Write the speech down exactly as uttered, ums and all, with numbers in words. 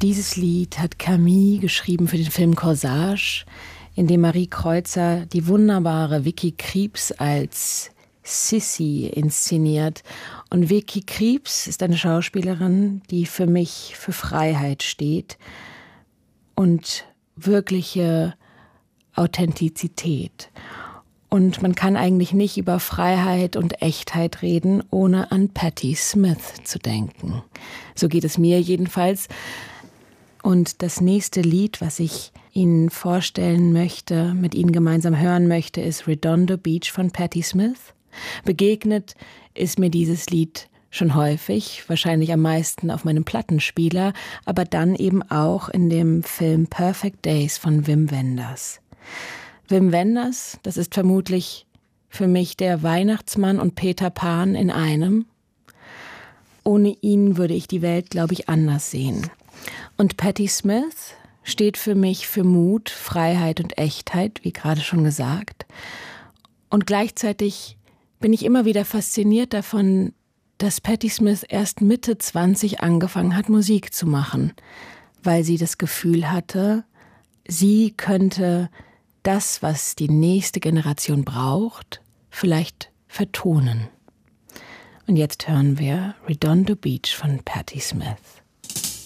Dieses Lied hat Camille geschrieben für den Film Corsage, in dem Marie Kreuzer die wunderbare Vicky Krieps als Sissy inszeniert. Und Vicky Krieps ist eine Schauspielerin, die für mich für Freiheit steht und wirkliche Authentizität. Und man kann eigentlich nicht über Freiheit und Echtheit reden, ohne an Patti Smith zu denken. So geht es mir jedenfalls. Und das nächste Lied, was ich Ihnen vorstellen möchte, mit Ihnen gemeinsam hören möchte, ist Redondo Beach von Patti Smith. Begegnet ist mir dieses Lied schon häufig, wahrscheinlich am meisten auf meinem Plattenspieler, aber dann eben auch in dem Film Perfect Days von Wim Wenders. Wim Wenders, das ist vermutlich für mich der Weihnachtsmann und Peter Pan in einem. Ohne ihn würde ich die Welt, glaube ich, anders sehen. Und Patti Smith steht für mich für Mut, Freiheit und Echtheit, wie gerade schon gesagt. Und gleichzeitig bin ich immer wieder fasziniert davon, dass Patti Smith erst Mitte zwanzig angefangen hat, Musik zu machen, weil sie das Gefühl hatte, sie könnte das, was die nächste Generation braucht, vielleicht vertonen. Und jetzt hören wir Redondo Beach von Patti Smith.